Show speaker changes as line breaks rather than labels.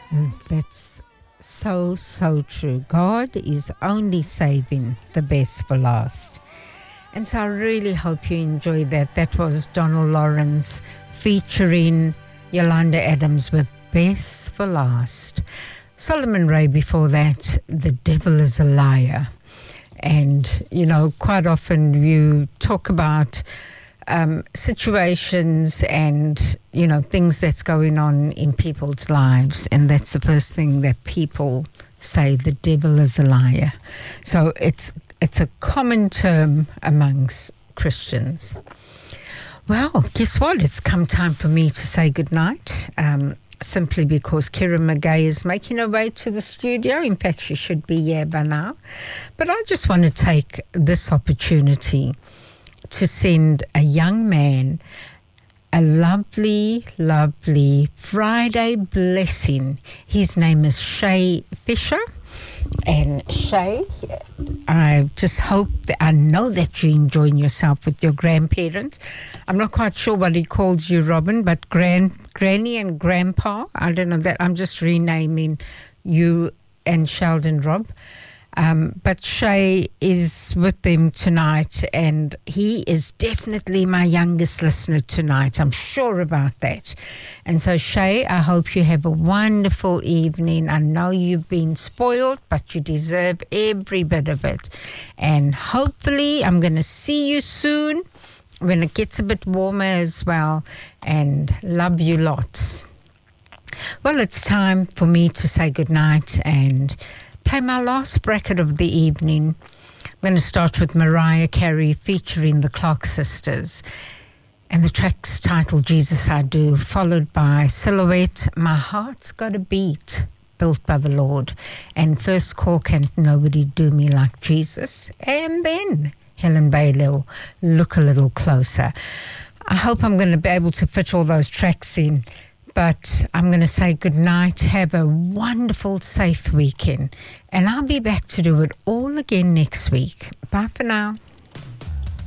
That's so true. God is only saving the best for last. And so I really hope you enjoyed that. That was Donald Lawrence featuring Yolanda Adams with Best for Last. Solomon Ray before that, The Devil is a Liar. And, you know, quite often you talk about situations and, you know, things that's going on in people's lives. And that's the first thing that people say, the devil is a liar. So it's a common term amongst Christians. Well, guess what? It's come time for me to say goodnight. Simply because Kira McGay is making her way to the studio. In fact, she should be here by now. But I just want to take this opportunity to send a young man a lovely, lovely Friday blessing. His name is Shay Fisher. And Shay, I just hope that I know that you're enjoying yourself with your grandparents. I'm not quite sure what he calls you, Robin, but Granny and Grandpa. I don't know that. I'm just renaming you and Sheldon Rob. But Shay is with them tonight, and he is definitely my youngest listener tonight. I'm sure about that. And so, Shay, I hope you have a wonderful evening. I know you've been spoiled, but you deserve every bit of it. And hopefully, I'm going to see you soon when it gets a bit warmer as well. And love you lots. Well, it's time for me to say goodnight and play my last bracket of the evening. I'm going to start with Mariah Carey featuring the Clark Sisters. And the track's titled Jesus I Do, followed by Silhouette, My Heart's Got a Beat, built by the Lord. And First Call, Can't Nobody Do Me Like Jesus. And then Helen Bailey, Look a Little Closer. I hope I'm going to be able to fit all those tracks in. But I'm going to say good night. Have a wonderful, safe weekend. And I'll be back to do it all again next week. Bye for now.